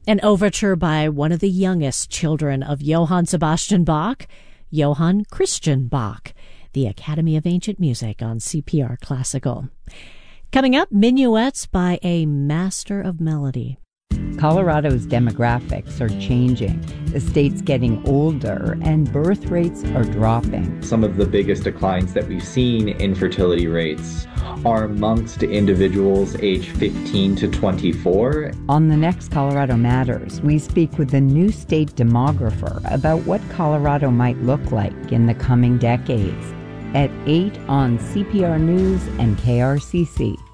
An overture by one of the youngest children of Johann Sebastian Bach, Johann Christian Bach, the Academy of Ancient Music on CPR Classical. Coming up, minuets by a master of melody. Colorado's demographics are changing. The state's getting older and birth rates are dropping. Some of the biggest declines that we've seen in fertility rates are amongst individuals age 15 to 24. On the next Colorado Matters, we speak with the new state demographer about what Colorado might look like in the coming decades. At 8 on CPR News and KRCC.